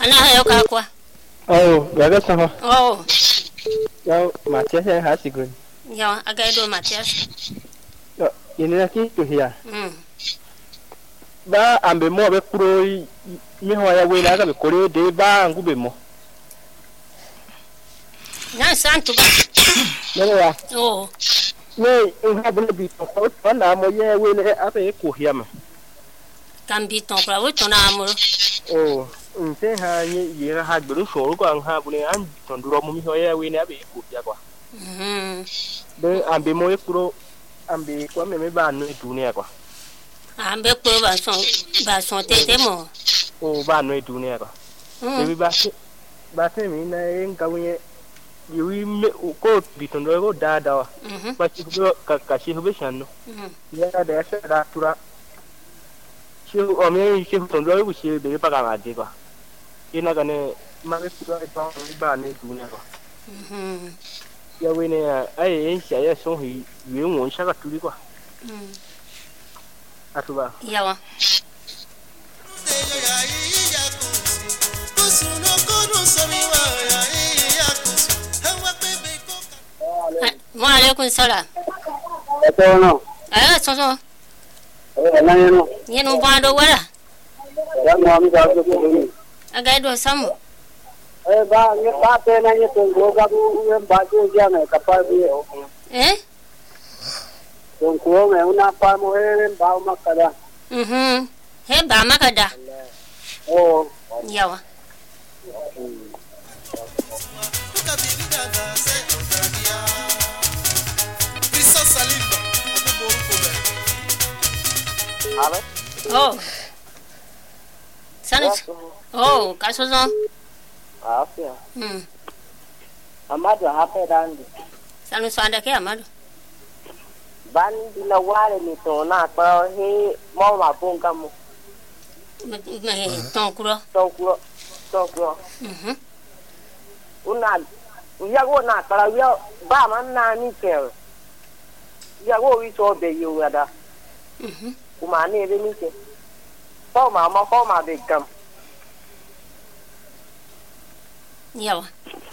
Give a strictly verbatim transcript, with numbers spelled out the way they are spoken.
Ana hayo kakwa. Oh, gaga sama. Oh. Yo, Matias ya hasigun. Yo, agaido Matias. Yo, ini lagi tu ya. Mm. Ba ambe mo be kuro mi ho ya we na ga be kuro de ba ngu be mo. Na santu ba. Ne ya. Oh. Ne, in ha bele bi to ko na mo ye we ne abe ko ya ma. Kambi ton pra wo ton amuro. Oh, nte ha ye ye ha gburu so ko an ha bu ne an ton duro mo mi ho ya we ne abe ko ya kwa. Mhm. De ambe mo ye kuro ambe kwa me me ba no e dunia kwa. Ambe ko ba son ba son tete mo. O ba no e dunia kwa. Mm. De ba ba te mi na en ka we yui me ko bitondo ko da da. Mhm. Ba chi ko ka ka chi ho be shanno. Mhm. Ya da sa da tura. Chi o me chi tondo ko chi be ba ga ma de kwa. Ina ga ne ma be ku e ba ba ne dunia kwa. Mhm. Ya we ne ai en sha ya so hi yue won sha ka turi kwa. Mm. Atuba. Yawa. Wa alaikum salam. Eto no. Ah, so so. Eh, na yeno. Yenu bando wala. Ya mo mi ga ko ni. Agaido samu. Eh, ba ni ba te na ni to go ga bu en ba ju ya me ka pa bi o. Eh? Don ko me una pa mo en ba ma ka da. Mhm. He ba makada. Oh. Yawa. Hello. Oh. Sanu. Oh, kaso so. Afia. Hmm. Amadu hape dandi. Sanu swanda ke amadu. Bandi la wale ni to na pa he mo ma bunga mo. Me ton kuro. To kuro. To kuro. Mhm. Una ya go na para ya ba man na ni ke. Ya go wi so be yu ada. Mhm. Uma ne be ni ke. Po ma ma po ma be gam. Yawa.